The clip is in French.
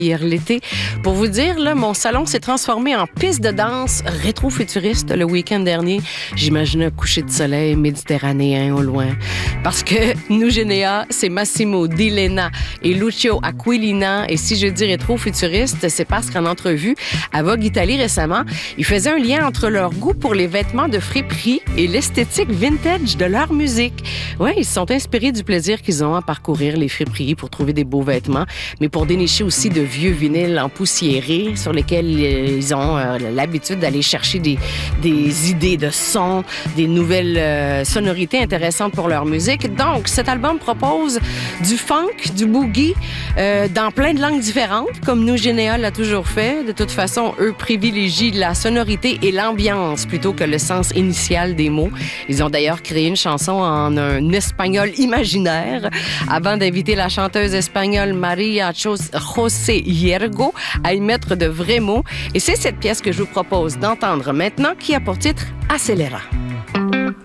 hier l'été. Pour vous dire, là, mon salon s'est transformé en piste de danse rétro-futuriste le week-end dernier. J'imaginais un coucher de soleil méditerranéen au loin. Parce que Nugenea, c'est Massimo Di Lena et Lucio Aquilina. Et si je dis rétro-futuriste, c'est parce qu'en entrevue à Vogue Italie récemment, ils faisaient un lien entre leur goût pour les vêtements de friperie et l'esthétique vintage de leur musique. Ouais, ils se sont inspirés du plaisir qu'ils ont à parcourir les friperies pour trouver des beaux vêtements, mais pour dénicher aussi de vieux vinyles empoussiérés sur lesquels ils ont l'habitude d'aller chercher des idées de sons, des nouvelles sonorités intéressantes pour leur musique. Donc, cet album propose du funk, du boogie, dans plein de langues différentes, comme Nugenea l'a toujours fait. De toute façon, eux privilégient la sonorité et l'ambiance plutôt que le sens initial des mots. Ils ont d'ailleurs créé une chanson en un espagnol imaginaire avant d'inviter la chanteuse espagnole Maria José Hiergo à y mettre de vrais mots. Et c'est cette pièce que je vous propose d'entendre maintenant qui a pour titre Acelera.